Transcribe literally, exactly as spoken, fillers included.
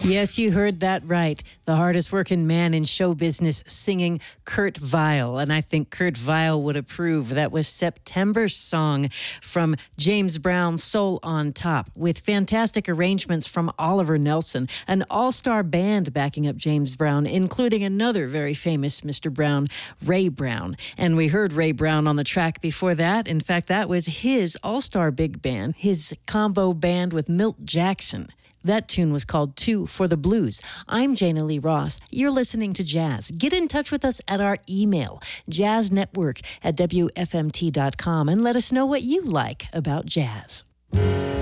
Yes, you heard that right. The hardest working man in show business singing Kurt Vile. And I think Kurt Vile would approve. That was September's song from James Brown's Soul on Top, with fantastic arrangements from Oliver Nelson, an all-star band backing up James Brown, including another very famous Mister Brown, Ray Brown. And we heard Ray Brown on the track before that. In fact, that was his all-star big band, his combo band with Milt Jackson. That tune was called Two for the Blues. I'm Jana Lee Ross. You're listening to Jazz. Get in touch with us at our email, jazznetwork at W F M T dot com, and let us know what you like about jazz.